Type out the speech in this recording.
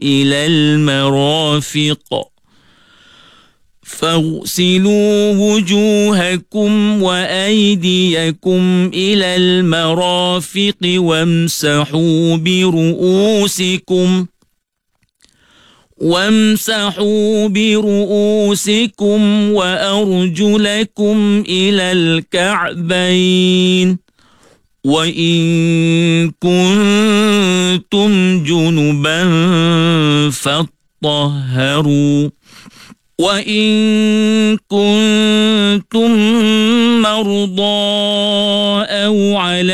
إلى المرافق فاغسلوا وجوهكم وأيديكم إلى المرافق وامسحوا برؤوسكم وأرجلكم إلى الكعبين وإن كنتم جنبا فاطهروا وإن كنتم مرضى أو على